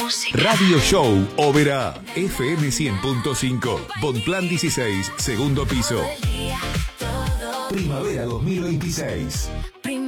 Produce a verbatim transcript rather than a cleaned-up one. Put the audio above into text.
música. Radio Show Oberá, F M cien punto cinco, Bonplan dieciséis, segundo piso. Primavera dos mil veintiséis.